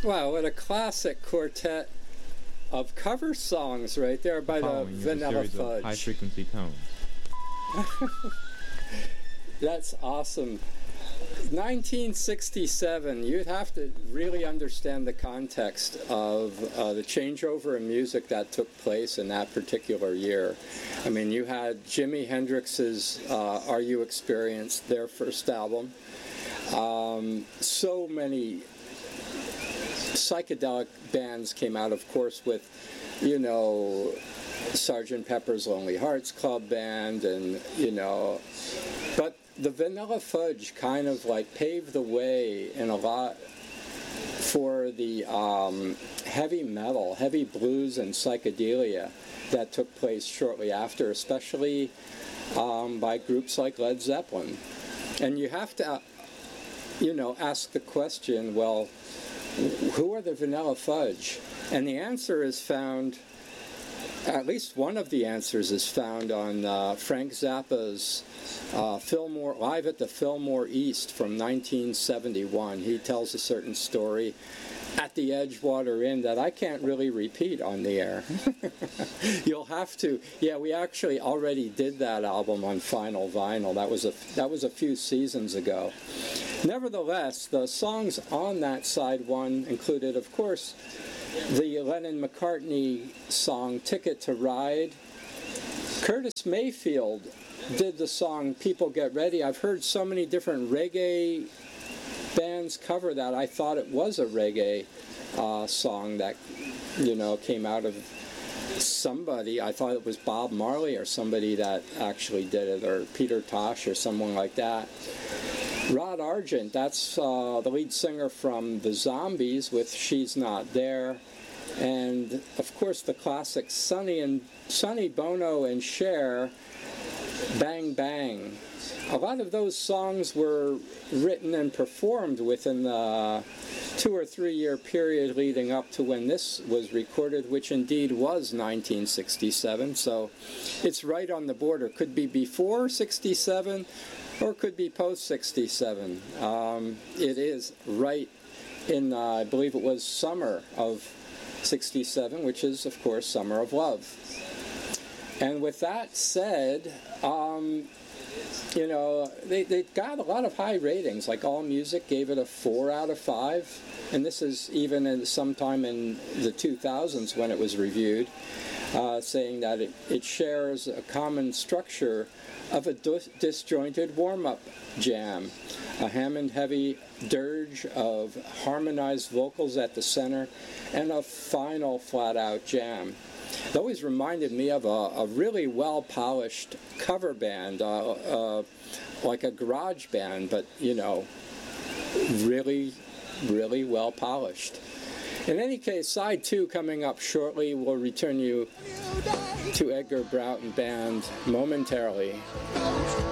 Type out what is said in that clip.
Wow, what a classic quartet of cover songs right there by the Vanilla Fudge. High-frequency tones. That's awesome. 1967, you'd have to really understand the context of the changeover in music that took place in that particular year. I mean, you had Jimi Hendrix's Are You Experienced, their first album. So many psychedelic bands came out, of course, with, you know, Sgt. Pepper's Lonely Hearts Club Band, and, you know, but the Vanilla Fudge kind of like paved the way in a lot for the heavy metal, heavy blues and psychedelia that took place shortly after, especially by groups like Led Zeppelin. And you have to, you know, ask the question, well, who are the Vanilla Fudge? And the answer is found, at least one of the answers is found on Frank Zappa's Live at the Fillmore East from 1971. He tells a certain story at the Edgewater Inn that I can't really repeat on the air. You'll have to. Yeah, we actually already did that album on Final Vinyl. That was a few seasons ago. Nevertheless, the songs on that side one included, of course, the Lennon-McCartney song Ticket to Ride. Curtis Mayfield did the song People Get Ready. I've heard so many different reggae bands cover that. I thought it was a reggae song that, you know, came out of somebody. I thought it was Bob Marley or somebody that actually did it, or Peter Tosh or someone like that. Rod Argent, that's the lead singer from The Zombies with She's Not There. And, of course, the classic Sonny Bono and Cher, Bang Bang. A lot of those songs were written and performed within the 2 or 3 year period leading up to when this was recorded, which indeed was 1967. So it's right on the border. Could be before 67 or could be post 67. It is right in, I believe it was summer of 67, which is, of course, Summer of Love. And with that said, you know, they got a lot of high ratings. Like AllMusic gave it a 4 out of 5. And this is even sometime in the 2000s when it was reviewed, saying that it shares a common structure of a disjointed warm-up jam, a Hammond-heavy dirge of harmonized vocals at the center, and a final flat-out jam. It always reminded me of a really well-polished cover band, like a garage band, but, you know, really, really well-polished. In any case, side 2 coming up shortly. We'll return you to Edgar Broughton Band momentarily.